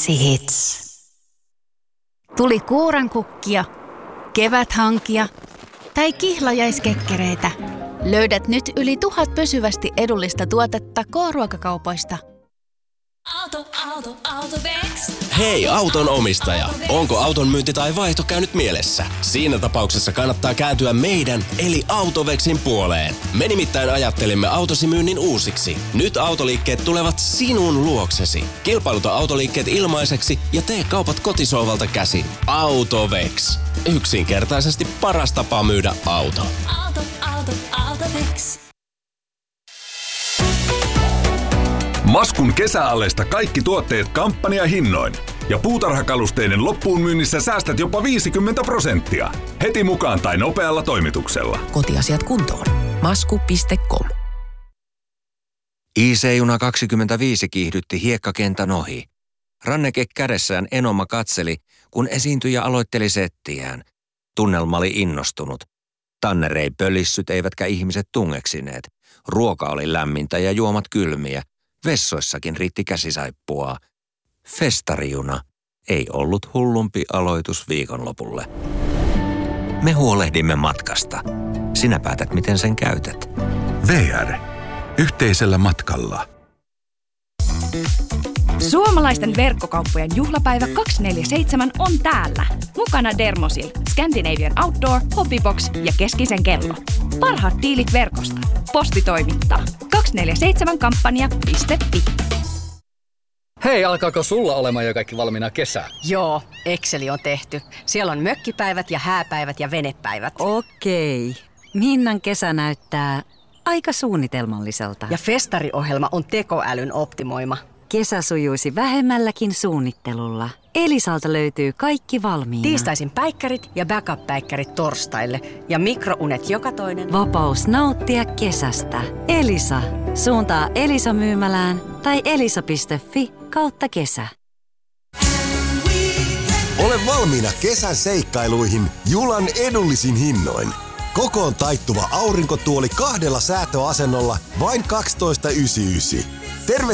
Hits. Tuli kuurankukkia, keväthankia tai kihlajaiskekkereitä. Löydät nyt yli 1000 pysyvästi edullista tuotetta K-ruokakaupoista. Autovex. Hei auton omistaja, onko auton myynti tai vaihto käynyt mielessä? Siinä tapauksessa kannattaa kääntyä meidän eli Autovexin puoleen. Me nimittäin ajattelimme autosi myynnin uusiksi. Nyt autoliikkeet tulevat sinun luoksesi. Kilpailuta autoliikkeet ilmaiseksi ja tee kaupat kotisohvalta käsin. Autovex. Yksinkertaisesti paras tapa myydä auto. Autovex. Maskun kesäalesta kaikki tuotteet kampanjahinnoin. Ja puutarhakalusteiden loppuun myynnissä säästät jopa 50%. Heti mukaan tai nopealla toimituksella. Kotiasiat kuntoon. Masku.com. IC-juna 25 kiihdytti hiekkakentän ohi. Ranneke kädessään Enoma katseli, kun esiintyjä aloitteli settiään. Tunnelma oli innostunut. Tanner ei pölissyt eivätkä ihmiset tungeksineet. Ruoka oli lämmintä ja juomat kylmiä. Vessoissakin riitti käsisaippua. Festarijuna ei ollut hullumpi aloitus viikonlopulle. Me huolehdimme matkasta. Sinä päätät, miten sen käytät. VR. Yhteisellä matkalla. Suomalaisten verkkokauppojen juhlapäivä 247 on täällä. Mukana Dermosil, Scandinavian Outdoor, Hobbybox ja Keskisen kello. Parhaat diilit verkosta. Posti toimittaa. 247kampanja.fi. Hei, alkaako sulla olemaan jo kaikki valmiina kesää? Joo, Exceli on tehty. Siellä on mökkipäivät ja hääpäivät ja venepäivät. Okei. Minnan kesä näyttää aika suunnitelmalliselta. Ja festariohjelma on tekoälyn optimoima. Kesä sujuisi vähemmälläkin suunnittelulla. Elisalta löytyy kaikki valmiina. Tiistaisin päikkärit ja backup-päikkärit torstaille ja mikrounet joka toinen. Vapaus nauttia kesästä. Elisa. Suuntaa Elisa-myymälään tai elisa.fi/kesä. Ole valmiina kesän seikkailuihin Julan edullisin hinnoin. Kokoon taittuva aurinkotuoli 2 säätöasennolla vain 12,99. Tervetuloa